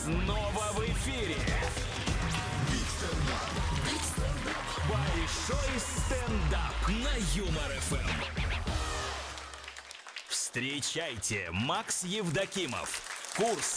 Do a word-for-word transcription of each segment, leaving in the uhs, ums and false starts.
снова в эфире. Большой стендап на Юмор эф эм. Встречайте, Макс Евдокимов, Курск.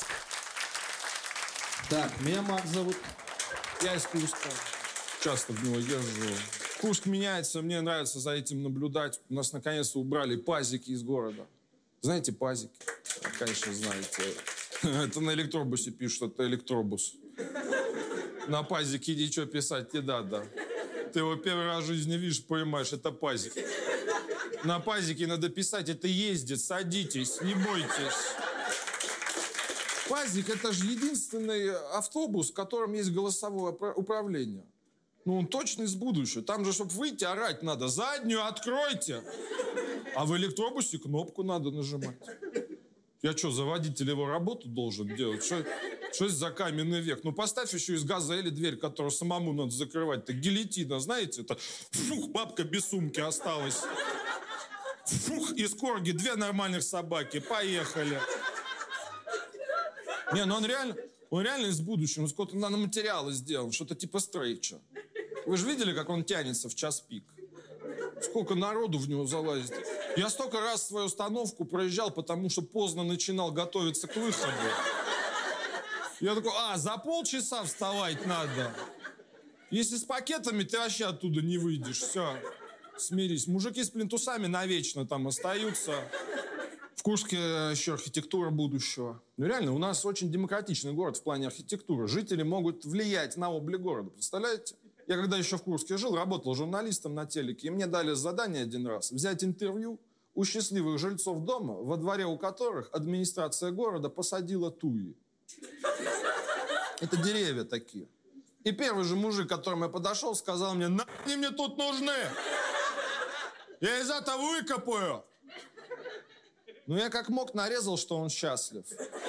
Так, меня Макс зовут. Я из Курска. Часто в него езжу. Курск меняется, мне нравится за этим наблюдать. У нас наконец-то убрали пазики из города. Знаете пазики? Конечно, знаете. Это на электробусе пишут, это электробус. На пазике ничего писать не надо. Ты его первый раз в жизни видишь, понимаешь, это пазик. На пазике надо писать, это ездит, садитесь, не бойтесь. Пазик — это же единственный автобус, в котором есть голосовое управление. Ну, он точно из будущего. Там же, чтобы выйти, орать надо. Заднюю откройте. А в электробусе кнопку надо нажимать. Я что, за водителя его работу должен делать? Что, что это за каменный век? Ну, поставь еще из газели дверь, которую самому надо закрывать. Это гильотина, знаете? Это фух, бабка без сумки осталась. Фух, из корги две нормальных собаки. Поехали. Не, ну он реально, он реально из будущего. Он сколько-то наноматериала сделан, что-то типа стрейча. Вы же видели, как он тянется в час пик? Сколько народу в него залазит. Я столько раз свою остановку проезжал, потому что поздно начинал готовиться к выходу. Я такой, а, за полчаса вставать надо. Если с пакетами, ты вообще оттуда не выйдешь. Все, смирись. Мужики с плинтусами навечно там остаются. В Курске еще архитектура будущего. Ну реально, у нас очень демократичный город в плане архитектуры. Жители могут влиять на облик города. Представляете? Я когда еще в Курске жил, работал журналистом на телеке, и мне дали задание один раз взять интервью у счастливых жильцов дома, во дворе у которых администрация города посадила туи. Это деревья такие. И первый же мужик, к которому я подошел, сказал мне: «На они мне тут нужны! Я из этого выкопаю!» Ну, я как мог нарезал, что он счастлив.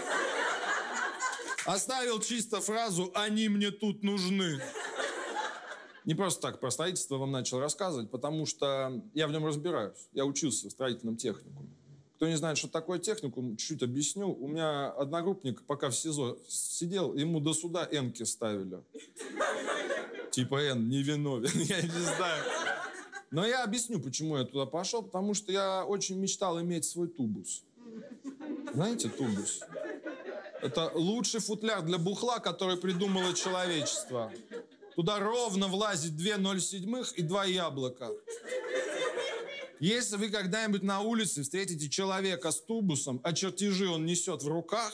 Оставил чисто фразу «они мне тут нужны». Не просто так про строительство вам начал рассказывать, потому что я в нем разбираюсь. Я учился в строительном техникуме. Кто не знает, что такое техникум, чуть-чуть объясню. У меня одногруппник, пока в СИЗО сидел, ему до суда энки ставили. Типа Н, невиновен, я не знаю. Но я объясню, почему я туда пошел. Потому что я очень мечтал иметь свой тубус. Знаете тубус? Это лучший футляр для бухла, который придумало человечество. Туда ровно влазит две ноль седьмых и два яблока. Если вы когда-нибудь на улице встретите человека с тубусом, а чертежи он несет в руках,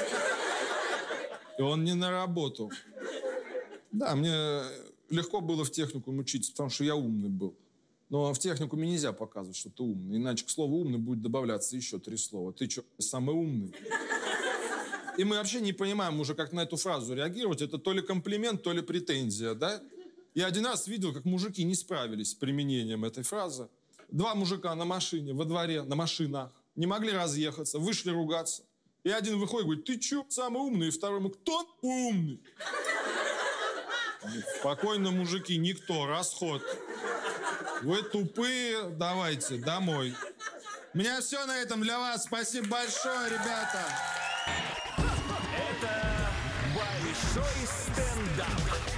и он не на работу. Да, мне легко было в техникуме учиться, потому что я умный был. Но в техникуме нельзя показывать, что ты умный. Иначе к слову «умный» будет добавляться еще три слова. Ты что, самый умный? И мы вообще не понимаем уже, как на эту фразу реагировать. Это то ли комплимент, то ли претензия, да? Я один раз видел, как мужики не справились с применением этой фразы. Два мужика на машине, во дворе, на машинах. Не могли разъехаться, вышли ругаться. И один выходит и говорит: «Ты чё, самый умный?» И второй ему: «Кто умный?» Спокойно, мужики, никто, расход. Вы тупые, давайте, домой. У меня все на этом для вас. Спасибо большое, ребята. Это большой стендап.